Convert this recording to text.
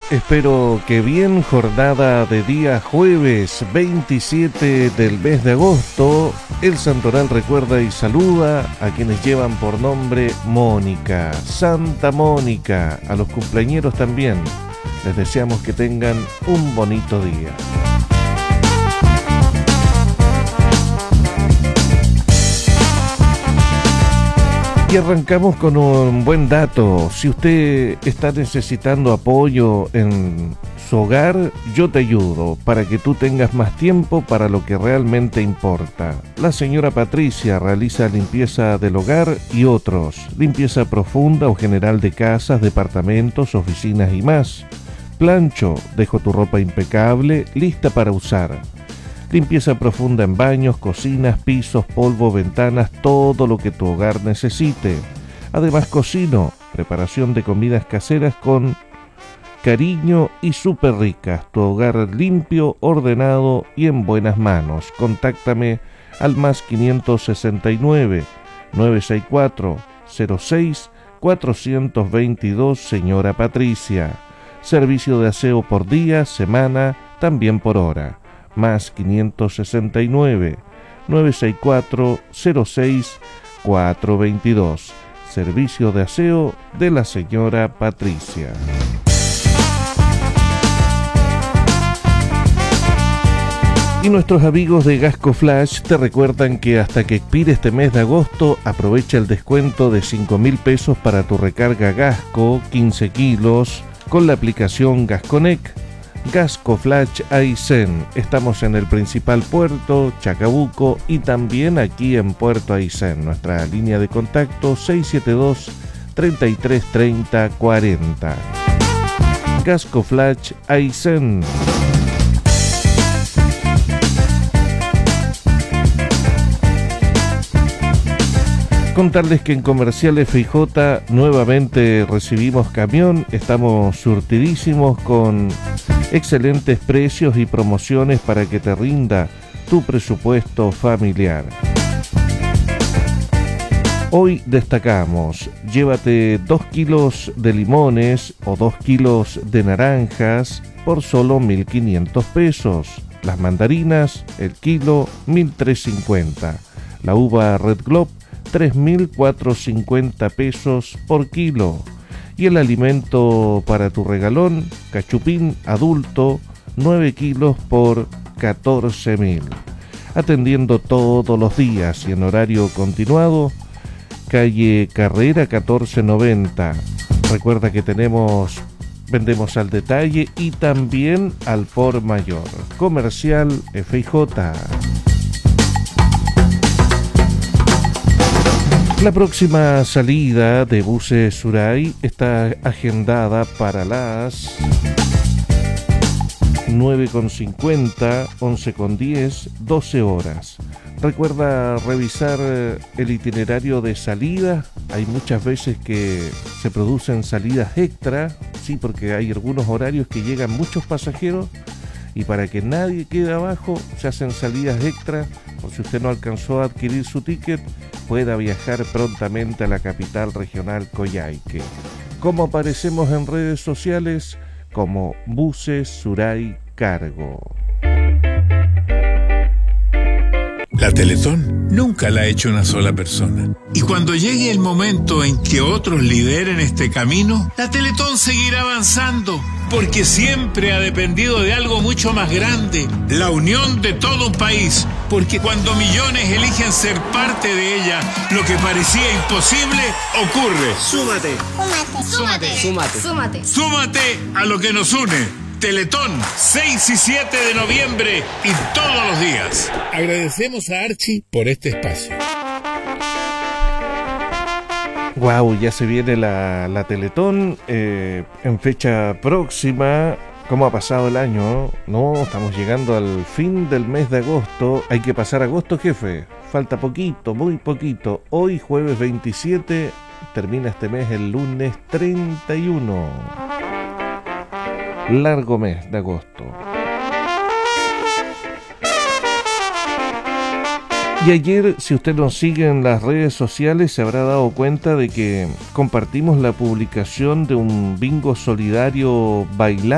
Espero que bien, jornada de día jueves 27 del mes de agosto. El Santoral recuerda y saluda a quienes llevan por nombre Mónica, Santa Mónica, a los cumpleañeros también. Les deseamos que tengan un bonito día. Y arrancamos con un buen dato. Si usted está necesitando apoyo en su hogar, yo te ayudo para que tú tengas más tiempo para lo que realmente importa. La señora Patricia realiza limpieza del hogar y otros, limpieza profunda o general de casas, departamentos, oficinas y más. Plancho, dejo tu ropa impecable, lista para usar. Limpieza profunda en baños, cocinas, pisos, polvo, ventanas, todo lo que tu hogar necesite. Además cocino, preparación de comidas caseras con cariño y súper ricas. Tu hogar limpio, ordenado y en buenas manos. Contáctame al más 569 964 06 422, señora Patricia. Servicio de aseo por día, semana, también por hora. Más 569 964 06 422. Servicio de aseo de la señora Patricia. Y nuestros amigos de Gasco Flash te recuerdan que hasta que expire este mes de agosto, aprovecha el descuento de 5.000 pesos para tu recarga Gasco 15 kilos con la aplicación Gasconec. Gasco Flash Aysén. Estamos en el principal puerto, Chacabuco, y también aquí en Puerto Aysén. Nuestra línea de contacto 672 33 30 40. Gasco Flash Aysén. Contarles que en Comercial FIJ nuevamente recibimos camión. Estamos surtidísimos con excelentes precios y promociones para que te rinda tu presupuesto familiar. Hoy destacamos, llévate 2 kilos de limones o 2 kilos de naranjas por solo 1.500 pesos. Las mandarinas, el kilo, 1.350. La uva Red Globe, 3.450 pesos por kilo. Y el alimento para tu regalón, cachupín adulto, 9 kilos por 14.000. Atendiendo todos los días y en horario continuado, calle Carrera 1490. Recuerda que vendemos al detalle y también al por mayor. Comercial FIJ. La próxima salida de buses Suray está agendada para las 9:50, 11:10, 12 horas. Recuerda revisar el itinerario de salida. Hay muchas veces que se producen salidas extra, sí, porque hay algunos horarios que llegan muchos pasajeros y para que nadie quede abajo se hacen salidas extra. Por si usted no alcanzó a adquirir su ticket, pueda viajar prontamente a la capital regional Coyhaique. Como aparecemos en redes sociales como Buses Suray Cargo. La Teletón nunca la ha hecho una sola persona. Y cuando llegue el momento en que otros lideren este camino, la Teletón seguirá avanzando, porque siempre ha dependido de algo mucho más grande, la unión de todo un país. Porque cuando millones eligen ser parte de ella, lo que parecía imposible ocurre. Súmate. Súmate. Súmate. Súmate. Súmate a lo que nos une. Teletón, 6 y 7 de noviembre y todos los días. Agradecemos a Archie por este espacio. Wow, ya se viene la Teletón en fecha próxima. ¿Cómo ha pasado el año? No, estamos llegando al fin del mes de agosto. Hay que pasar agosto, jefe. Falta poquito, muy poquito. Hoy, jueves 27, termina este mes el lunes 31. Largo mes de agosto. Y ayer, si usted nos sigue en las redes sociales, se habrá dado cuenta de que compartimos la publicación de un bingo solidario bailable